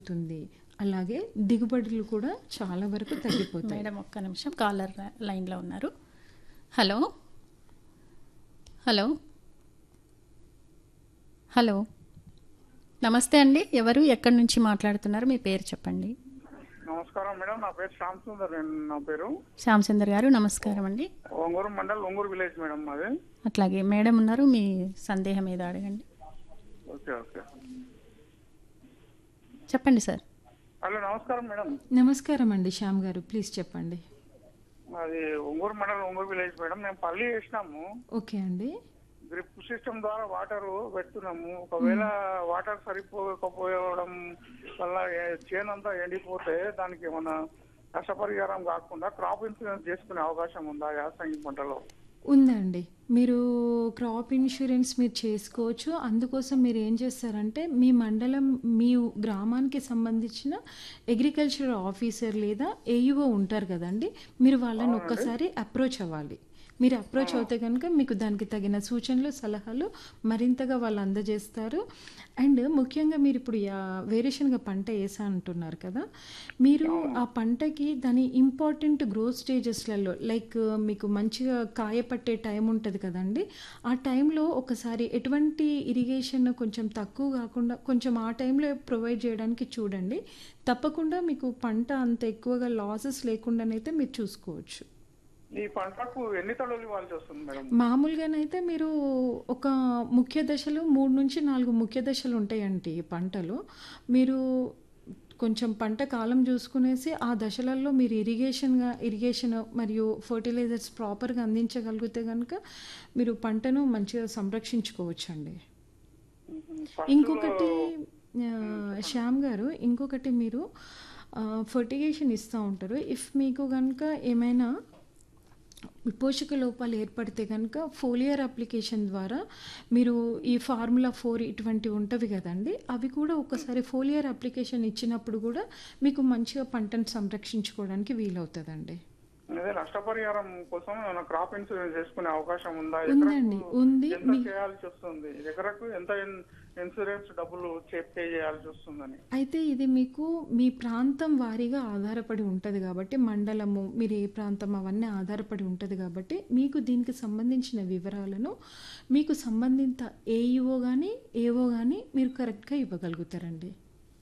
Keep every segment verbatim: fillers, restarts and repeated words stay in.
తుంది. అలాగే దిగుబడులు కూడా చాలా వరకు తగ్గిపోతాయి. మేడం ఒక్క నిమిషం కాలర్ లైన్లో ఉన్నారు. హలో హలో హలో నమస్తే అండి. ఎవరు ఎక్కడి నుంచి మాట్లాడుతున్నారు? మీ పేరు చెప్పండి. నమస్కారం మేడం, నా పేరు శ్యామ్ సుందర్. నా పేరు శ్యామ్ సుందర్ గారు, నమస్కారం అండి. ఒంగూరు మండల్, ఒంగూరు విలేజ్ మేడం మాది. అట్లాగే మేడం ఉన్నారు, మీ సందేహం ఏదో అడగండి. ఓకే ఓకే చెప్పండి సార్. హలో, నమస్కారం మేడం. నమస్కారం అండి శ్యామ్ గారు, ప్లీజ్ చెప్పండి. అది ఒంగూరు మండల్, ఒంగూరు విలేజ్ మేడం. మేము పల్లి వేసినాము. ఓకే అండి. డ్రిప్ సిస్టమ్ ద్వారా వాటర్ పెడుతున్నాము. ఒకవేళ వాటర్ సరిపోకపోవడం వల్ల ఏ- చేనంతా ఎండిపోతే దానికి ఏమన్నా నష్టపరిహారం కాకుండా క్రాప్ ఇన్సూరెన్స్ చేసుకునే అవకాశం ఉందా యాసంగి పంటలో? ఉందండి. మీరు క్రాప్ ఇన్సూరెన్స్ మీరు చేసుకోవచ్చు. అందుకోసం మీరు ఏం చేస్తారంటే మీ మండలం, మీ గ్రామానికి సంబంధించిన అగ్రికల్చర్ ఆఫీసర్ లేదా ఏఈఓ ఉంటారు కదండి, మీరు వాళ్ళని ఒక్కసారి అప్రోచ్ అవ్వాలి. మీరు అప్రోచ్ అవుతే కనుక మీకు దానికి తగిన సూచనలు, సలహాలు మరింతగా వాళ్ళు అందజేస్తారు. అండ్ ముఖ్యంగా మీరు ఇప్పుడు యా- వేరుశనగ పంట వేసా అంటున్నారు కదా, మీరు ఆ పంటకి దాని ఇంపార్టెంట్ గ్రోత్ స్టేజెస్లలో లైక్ మీకు మంచిగా కాయ పట్టే టైం ఉంటుంది కదండి, ఆ టైంలో ఒకసారి ఎటువంటి ఇరిగేషన్ కొంచెం తక్కువ కాకుండా కొంచెం ఆ టైంలో ప్రొవైడ్ చేయడానికి చూడండి. తప్పకుండా మీకు పంట అంత ఎక్కువగా లాసెస్ లేకుండానైతే మీరు చూసుకోవచ్చు. ఈ పంటకు ఎన్ని తడులు ఇవ్వాల్సి వస్తుంది మేడం? మామూలుగానైతే మీరు ఒక ముఖ్య దశలు మూడు నుంచి నాలుగు ముఖ్య దశలు ఉంటాయండి ఈ పంటలో. మీరు కొంచెం పంట కాలం చూసుకునేసి ఆ దశలలో మీరు ఇరిగేషన్గా ఇరిగేషన్ మరియు ఫర్టిలైజర్స్ ప్రాపర్గా అందించగలిగితే కనుక మీరు పంటను మంచిగా సంరక్షించుకోవచ్చండి. ఫస్ట్ ఇంకొకటి ఆ, శ్యామ్ గారు, ఇంకొకటి మీరు ఫర్టిగేషన్ ఇస్తూ ఉంటారు. ఇఫ్ మీకు కనుక ఏమైనా పోషక లోపాలు ఏర్పడితే కనుక ఫోలియర్ అప్లికేషన్ ద్వారా మీరు ఈ ఫార్ములా ఫోర్ ఇటువంటివి ఉంటవి కదండి, అవి కూడా ఒకసారి ఫోలియర్ అప్లికేషన్ ఇచ్చినప్పుడు కూడా మీకు మంచిగా పంటను సంరక్షించుకోవడానికి వీలవుతుందండి. అదే నష్టపరిహారం కోసం ఏమైనా క్రాప్ ఇన్సూరెన్స్ చేసుకునే అవకాశం ఉందా? ఉందండి, ఎకరకు ఉంది. ఎంత మీ- చేయాల్సి వస్తుంది? ఎకరకు ఎంత ఇన్- ఇన్సూరెన్స్ డబ్బులు చే- పే చేయాల్సి వస్తుందని? అయితే ఇది మీకు మీ ప్రాంతం వారీగా ఆధారపడి ఉంటుంది కాబట్టి, మండలము మీరు ఏ ప్రాంతం అవన్నీ ఆధారపడి ఉంటుంది కాబట్టి, మీకు దీనికి సంబంధించిన వివరాలను మీకు సంబంధిత ఏఈఓ కానీ ఏఓ కానీ మీరు కరెక్ట్గా ఇవ్వగలుగుతారండి.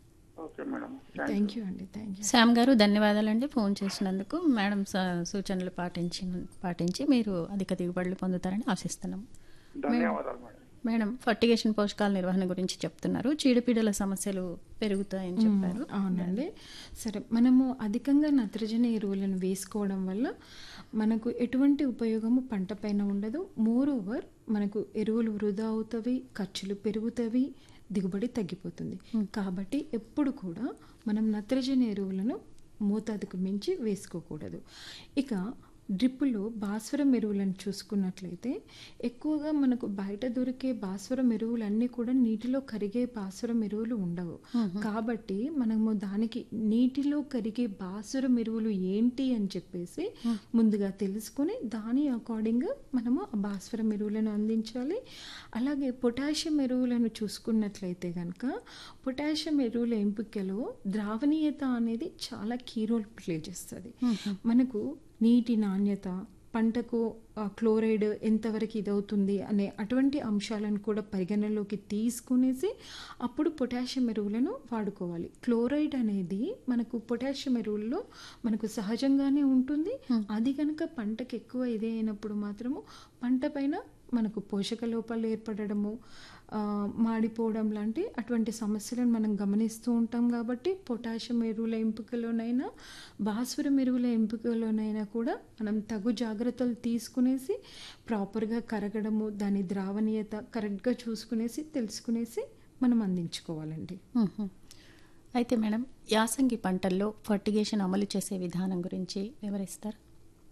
ఓకే మేడం, థ్యాంక్ యూ అండి, థ్యాంక్ యూ. శ్యామ్ గారు ధన్యవాదాలండి ఫోన్ చేసినందుకు. మేడం స- సూచనలు పాటించి పాటించి మీరు అధిక దిగుబడులు పొందుతారని ఆశిస్తున్నాం. ధన్యవాదాలు మేడం. మేడం ఫర్టిగేషన్ పోషకాల నిర్వహణ గురించి చెప్తున్నారు. చీడపీడల సమస్యలు పెరుగుతాయని చెప్పారు. అవునండి. సరే, మనము అధికంగా నత్రజని ఎరువులను వేసుకోవడం వల్ల మనకు ఎటువంటి ఉపయోగము పంట పైన ఉండదు. మోర్ ఓవర్ మనకు ఎరువులు వృధా అవుతవి, ఖర్చులు పెరుగుతవి, దిగుబడి తగ్గిపోతుంది. కాబట్టి ఎప్పుడు కూడా మనం నత్రజని ఎరువులను మోతాదుకు మించి వేసుకోకూడదు. ఇక డ్రిప్పులో భాస్వరం ఎరువులను చూసుకున్నట్లయితే ఎక్కువగా మనకు బయట దొరికే భాస్వరం ఎరువులన్నీ కూడా నీటిలో కరిగే భాస్వరం ఎరువులు ఉండవు. కాబట్టి మనము దానికి నీటిలో కరిగే భాస్వరం ఎరువులు ఏంటి అని చెప్పేసి ముందుగా తెలుసుకుని దాని అకార్డింగ్గా మనము ఆ భాస్వరం ఎరువులను అందించాలి. అలాగే పొటాషియం ఎరువులను చూసుకున్నట్లయితే కనుక పొటాషియం ఎరువుల ఎంపికలో ద్రావణీయత అనేది చాలా కీ రోల్ ప్లే చేస్తుంది. మనకు నీటి నాణ్యత, పంటకు ఆ, క్లోరైడ్ ఎంతవరకు ఇదవుతుంది అనే అటువంటి అంశాలను కూడా పరిగణలోకి తీసుకునేసి అప్పుడు పొటాషియం ఎరువులను వాడుకోవాలి. క్లోరైడ్ అనేది మనకు పొటాషియం ఎరువుల్లో మనకు సహజంగానే ఉంటుంది. అది కనుక పంటకు ఎక్కువ ఇదే అయినప్పుడు మాత్రము పంట పైన మనకు పోషక లోపాలు ఏర్పడము, ఆ, మాడిపోవడం లాంటి అటువంటి సమస్యలను మనం గమనిస్తూ ఉంటాం. కాబట్టి పొటాషియం ఎరువుల ఎంపికలోనైనా భాస్వరం ఎరువుల ఎంపికలోనైనా కూడా మనం తగు జాగ్రత్తలు తీసుకునేసి ప్రాపర్గా కరగడము, దాని ద్రావణీయత కరెక్ట్గా చూసుకునేసి తెలుసుకునేసి మనం అందించుకోవాలండి. మ్మ్. అయితే మేడం యాసంగి పంటల్లో ఫర్టిగేషన్ అమలు చేసే విధానం గురించి వివరిస్తారు.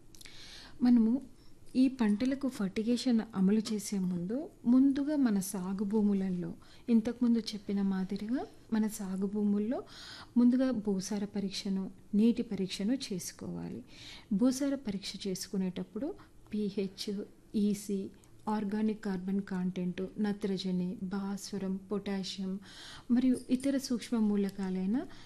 మనము ఈ పంటలకు ఫర్టిగేషన్ అమలు చేసే ముందు ముందుగా మన సాగు భూములలో ఇంతకుముందు చెప్పిన మాదిరిగా మన సాగు భూముల్లో ముందుగా భూసార పరీక్షను, నీటి పరీక్షను చేసుకోవాలి. భూసార పరీక్ష చేసుకునేటప్పుడు pH, EC, organic carbon content, నత్రజని, భాస్వరం, పొటాషియం మరియు ఇతర సూక్ష్మ మూలకాలైన